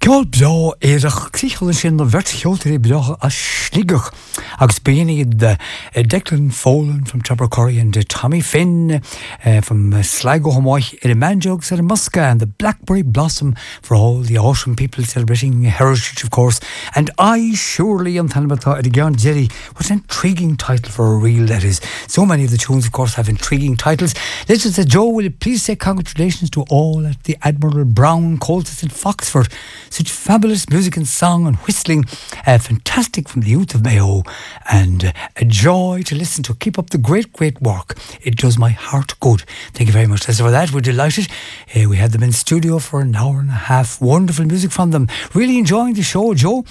Ceol beo éireach cíchola sin na bhirteotarí beocha a slígach agus beginning the Declan Folan from Trappercurry and Tommy Finn from Sligo Hamoich in Manjogs at Muska and the Blackberry Blossom for all the awesome people celebrating heritage, of course. And I surely am telling about it again, Jerry. What an intriguing title for a reel that is. So many of the tunes, of course, have intriguing titles. This is Joe. Will you please say congratulations to all at the Admiral Brown Coltis in Foxford. Such fabulous music and song and whistling. Fantastic from the youth of Mayo. And a joy to listen to. Keep up the great work. It does my heart good. Thank you very much. As for that, we're delighted. We had them in studio for an hour and a half. Wonderful music from them. Really enjoying the show, Joe.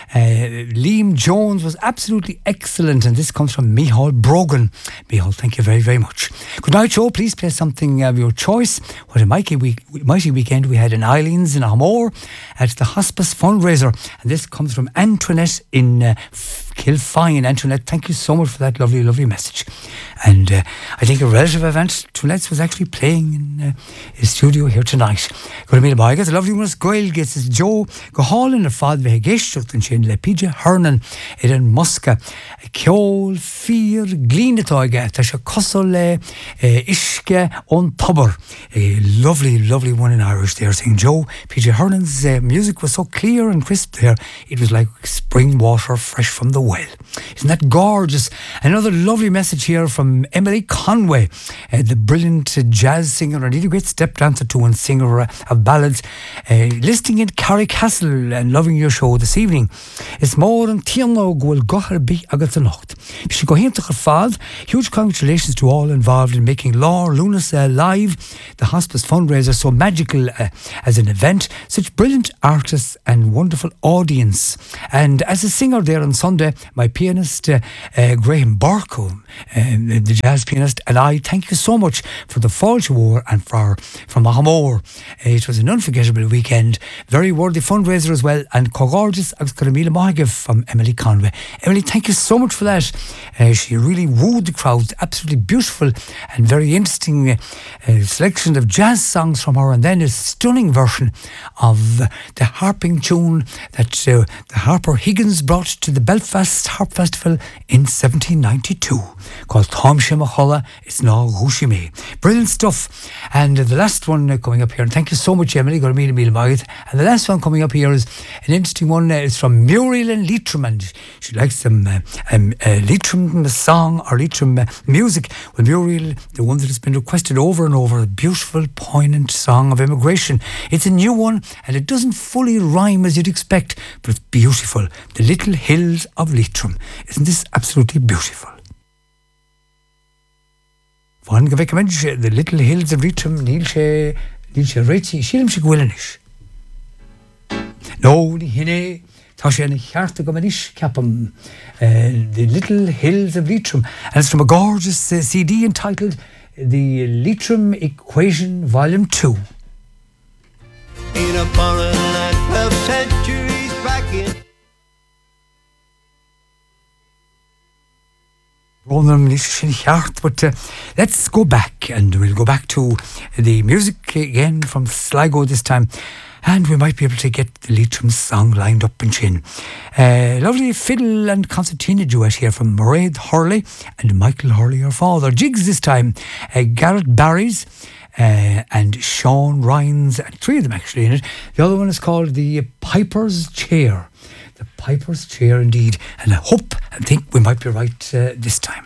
Liam Jones was absolutely excellent, and this comes from Micheál Brogan. Micheál, thank you very, very much. Good night, Joe. Please play something of your choice. What a mighty weekend we had in Eileens in Amore at the hospice fundraiser, and this comes from Antoinette in Kilfine. Antoinette, thank you so much for that lovely message. And I think a relative of Antoinette's was actually playing in his studio here tonight. Go to meet him. I guess a lovely one is Goyle gets his Joe. Go hall in the Fad Vegestucht and Shin Le Pija Hernan in Muska. Ceol Fear Gleenatoiga Tasha Kosole Ishke on Tubber. A lovely one in Irish there saying Joe. PJ Hernan's music was so clear and crisp there. It was like spring water fresh from the well. Isn't that gorgeous? Another lovely message here from Emily Conway, the brilliant jazz singer and really great step dancer too and singer of ballads, listening in Carricastle and loving your show this evening. It's more than Tiano Gwil Goharbi Agatha Nocht. You should go here to Fad. Huge congratulations to all involved in making Law Lunas Live, the hospice fundraiser, so magical as an event. Such brilliant artists and wonderful audience. And as a singer there on Sunday, my pianist Graham Barco, the jazz pianist, and I thank you so much for the Fáilte Mhór and from Mahamore. It was an unforgettable weekend, very worthy fundraiser as well, and gorgeous agus Caramila Mahigev from Emily Conway. Emily, thank you so much for that. She really wooed the crowd. Absolutely beautiful and very interesting selection of jazz songs from her, and then a stunning version of the harping tune that the harper Higgins brought to the Belfast Harp Festival in 1792, called Tom Shemachola. It's now Rushime. Brilliant stuff. And the last one coming up here, and thank you so much, Emily. Got a meal Maggot. And the last one coming up here is an interesting one. It's from Muriel and Leitrim, and she likes some Leitrim song or Leitrim music. Well, Muriel, the one that has been requested over and over, a beautiful, poignant song of immigration. It's a new one, and it doesn't fully rhyme as you'd expect, but it's beautiful. The Little Hills of Leitrim. Isn't this absolutely beautiful? Fáin go bheith the Little Hills of Leitrim, níl sé réiti, sílim sé gwilanish. No, ní hinné, tá sé na chearta go manis ceapam, The Little Hills of Leitrim. And it's from a gorgeous CD entitled The Leitrim Equation Volume 2. In a foreign land 12 centuries back in but let's go back, and we'll go back to the music again from Sligo this time, and we might be able to get the Leitrim song lined up in chin. Lovely fiddle and concertina duet here from Mairead Hurley and Michael Hurley, her father. Jigs this time, Garrett Barry's and Sean Ryan's, and three of them actually in it. The other one is called the Piper's Chair. The Piper's Chair indeed, and I hope and think we might be right this time.